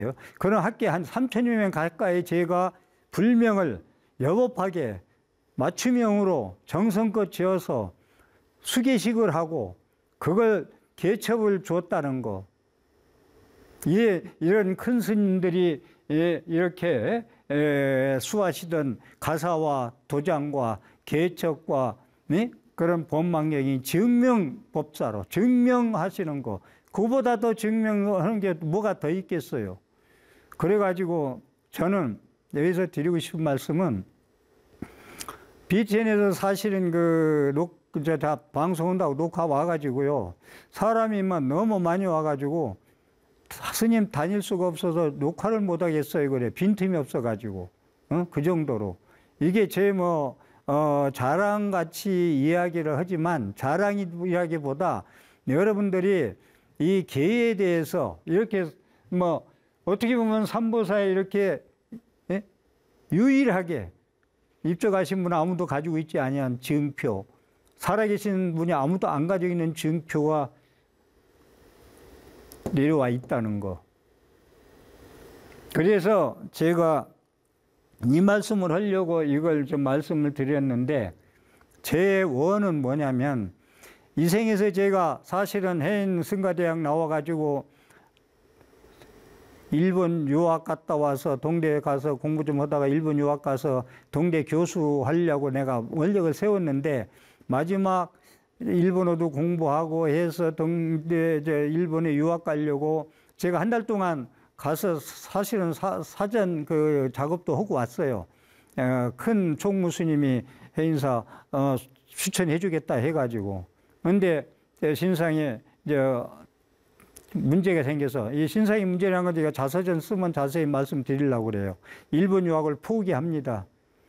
그런 학교에 한 3천여 명 가까이 제가 불명을 여법하게 맞춤형으로 정성껏 지어서 수계식을 하고 그걸 개첩을 줬다는 거. 이런 큰 스님들이 이렇게 수하시던 가사와 도장과 개척과 그런 법망경이 증명법사로 증명하시는 거. 그보다 더 증명하는 게 뭐가 더 있겠어요. 그래가지고 저는 여기서 드리고 싶은 말씀은 BTN에서 사실은 다 방송 온다고 녹화 와가지고요. 사람이 너무 많이 와가지고 스님 다닐 수가 없어서 녹화를 못 하겠어요. 그래. 빈틈이 없어가지고. 그 정도로. 이게 제 자랑같이 이야기를 하지만 자랑 이야기보다 여러분들이 이 계에 대해서 이렇게 어떻게 보면 삼보사에 이렇게 유일하게 입적하신 분은 아무도 가지고 있지 아니한 증표, 살아계신 분이 아무도 안 가지고 있는 증표가 내려와 있다는 거. 그래서 제가 이 말씀을 하려고 이걸 좀 말씀을 드렸는데, 제 원은 뭐냐면, 이 생에서 제가 사실은 해인 승가대학 나와가지고 일본 유학 갔다 와서 동대에 가서 공부 좀 하다가 일본 유학 가서 동대 교수 하려고 내가 원력을 세웠는데, 마지막 일본어도 공부하고 해서 일본에 유학 가려고 제가 한 달 동안 가서 사실은 사전 그 작업도 하고 왔어요. 큰 총무스님이 해인사 추천해 주겠다 해가지고. 근데 신상에 문제가 생겨서, 이 신상의 문제라는 건 제가 자서전 쓰면 자세히 말씀드리려고 그래요. 일본 유학을 포기합니다.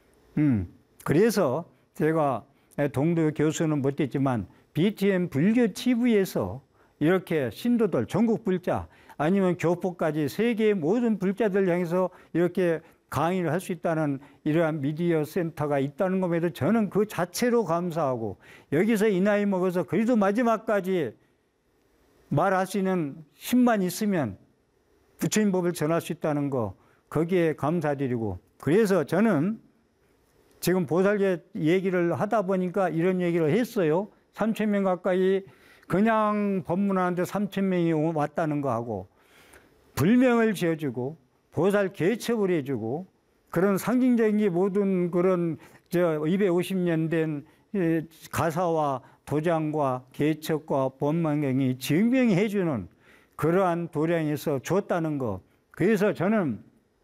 그래서 제가 동도 교수는 못했지만 BTN 불교 TV에서 이렇게 신도들, 전국 불자, 아니면 교포까지 세계의 모든 불자들 향해서 이렇게 강의를 할 수 있다는 이러한 미디어 센터가 있다는 것에도 저는 그 자체로 감사하고, 여기서 이 나이 먹어서 그래도 마지막까지 말할 수 있는 힘만 있으면 부처님 법을 전할 수 있다는 거, 거기에 감사드리고, 그래서 저는 지금 보살계 얘기를 하다 보니까 이런 얘기를 했어요. 3,000명 가까이 그냥 법문하는데 3,000명이 왔다는 거 하고, 불명을 지어주고 보살 개첩을 해주고, 그런 상징적인 모든 그런 250년 된 가사와 도장과 개척과 법망경이 증명해 주는 그러한 도량에서 줬다는 거. 그래서 저는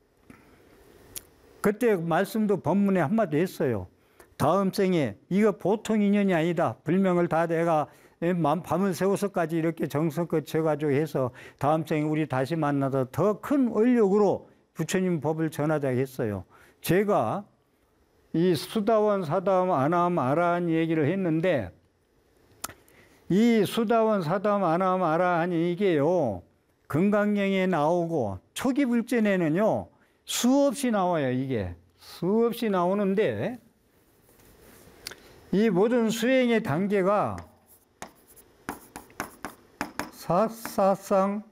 그때 말씀도 법문에 한마디 했어요. 다음 생에 이거 보통 인연이 아니다. 불명을 다 내가 밤을 새워서까지 이렇게 정성껏 쳐가지고 해서 다음 생에 우리 다시 만나서 더 큰 원력으로 부처님 법을 전하자 했어요. 제가 이 수다원, 사다원, 아나함, 아라한 얘기를 했는데, 이 수다원, 사다원, 아나함, 아라한이 이게요, 금강경에 나오고 초기 불전에는요 수없이 나와요. 이게 수없이 나오는데, 이 모든 수행의 단계가 사사상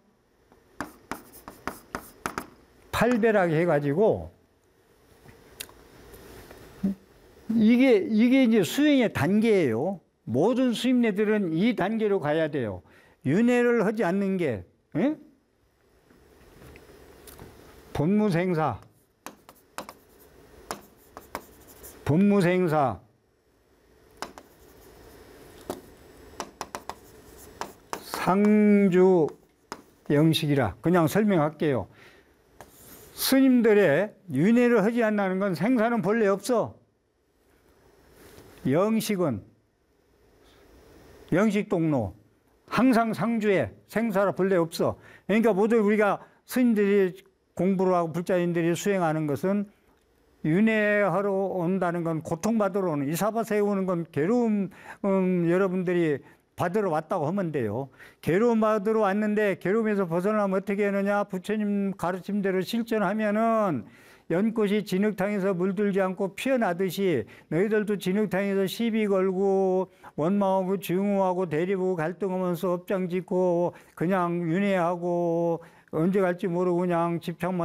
팔배라고 해가지고, 이게 이제 수행의 단계예요. 모든 수임내들은 이 단계로 가야 돼요. 윤회를 하지 않는 게, 본무생사, 상주 영식이라 그냥 설명할게요. 스님들의 윤회를 하지 않는 건 생사는 본래 없어. 영식은 영식동로, 항상 상주에 생사가 본래 없어. 그러니까 모두 우리가 스님들이 공부를 하고 불자인들이 수행하는 것은 윤회하러 온다는 건 고통받으러 오는, 이사바세에 오는 건 괴로움 여러분들이 받으러 왔다고 하면 돼요. 괴로움 받으러 왔는데 괴로움에서 벗어나면 어떻게 하느냐? 부처님 가르침대로 실천하면은 연꽃이 진흙탕에서 물들지 않고 피어나듯이 너희들도 진흙탕에서 시비 걸고 원망하고 증오하고 대립하고 갈등하면서 업장 짓고 그냥 윤회하고 언제 갈지 모르고 그냥 집착만